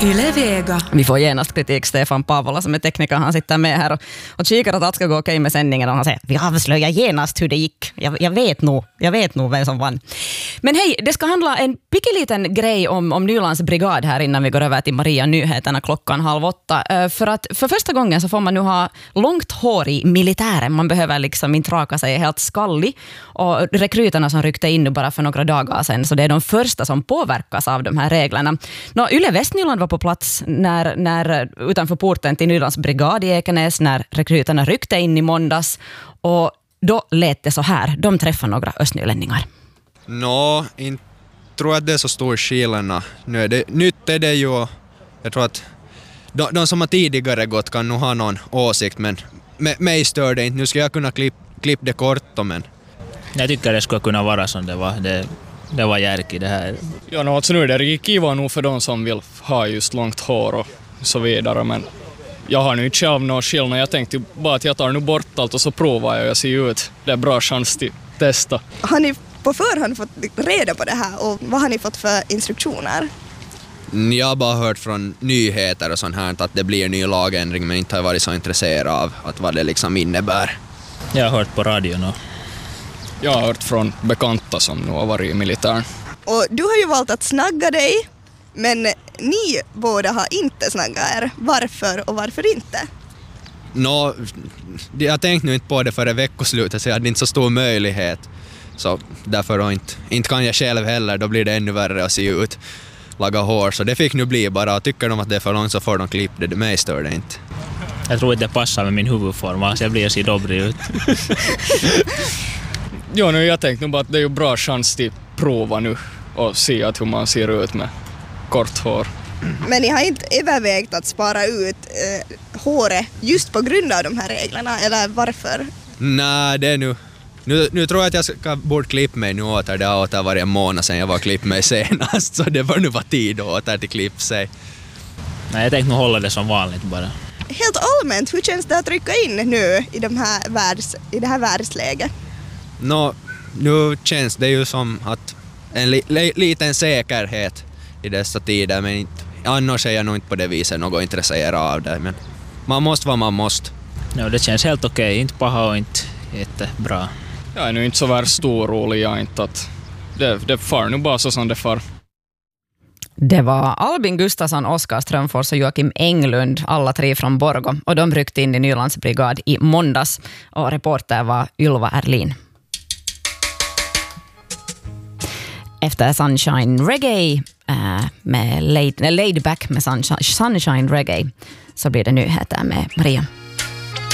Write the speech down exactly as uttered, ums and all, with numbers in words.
Yle Vega. Vi får genast kritik. Stefan Pavola som är tekniker, han sitter med här och, och kikar att allt ska gå okej med sändningen och han säger, vi avslöjar genast hur det gick. Jag, jag vet nog, jag vet nog vem som vann. Men hej, det ska handla en pytteliten grej om, om Nylands brigad här innan vi går över till Maria Nyheterna klockan halv åtta. Uh, för att för första gången så får man nu ha långt hår i militären. Man behöver liksom inte raka sig helt skallig. Och rekryterna som ryckte in nu bara för några dagar sedan, så det är de första som påverkas av de här reglerna. Nå, Yle Västnyland var på plats när, när, utanför porten till Nylands brigad i Ekenäs när rekryterna ryckte in i måndags. Och då lät det så här. De träffar några östnylänningar. Nå, inte tror jag att det är så stor skillnad. Nu är det, nytt är det ju, jag tror att de, de som har tidigare gått kan nog ha någon åsikt, men med, mig stör det inte. Nu ska jag kunna klippa klipp det kort, men... Jag tycker det skulle kunna vara som det var. Det, det var järk i det här. Ja, no, alltså nu är det kiva nog för de som vill ha just långt hår och så vidare, men jag har nu inte själv någon skillnad. Jag tänkte bara att jag tar nu bort allt och så provar jag och jag ser ut. Det är bra chans till testa. Har ni på förhand fått reda på det här och vad har ni fått för instruktioner? Jag har bara hört från nyheter och sånt här att det blir en ny lagändring, men inte har varit så intresserad av att vad det liksom innebär. Jag har hört på radion och... Jag har hört från bekanta som nu har varit i militären. Och du har ju valt att snagga dig, men ni båda har inte snaggat er. Varför och varför inte? Nå, jag tänkte nu inte på det före veckoslutet, så jag hade inte så stor möjlighet. Så därför då inte, inte kan jag själv heller, då blir det ännu värre att se ut, laga hår. Så det fick nu bli bara, och tycker de att det är för långt så får de klipp det, det mig stör det inte. Jag tror att det passar med min huvudform, så jag blir så dobrig ut. Ja, nu jag tänkte nog bara att det är ju bra chans till prova nu och se att hur man ser ut med kort hår. Men ni har inte övervägt att spara ut eh, håret just på grund av de här reglerna, eller varför? Nej, det är nu... Nu, nu tror jag att jag ska bort klippa mig nu åter. Det har åter varit en månad sedan jag var klippt mig senast, så det var nu var tid åter till klipp sig. Nej, jag tänkte nog hålla det som vanligt bara. Helt allmänt, hur känns det att rycka in nu i, de här världs, i det här världsläget? Nå, nu känns det ju som att en li, li, liten säkerhet i dessa tider, men inte, annars är jag nog inte på det viset något intresserad av det, men man måste vad man måste. Ja, det känns helt okej, okay. Inte paha och inte jättebra. Jag är nu inte så värst orolig, jag inte att det, det far nu bara så som det far. Det var Albin Gustafsson, Oskar Strömfors och Joakim Englund, alla tre från Borgå, och de ryckte in i Nylands brigad i måndags, och reporter var Ylva Erlin. Efter Sunshine Reggae äh, med laid, laid back med sunshine, sunshine Reggae så blir det nyheter med Maria.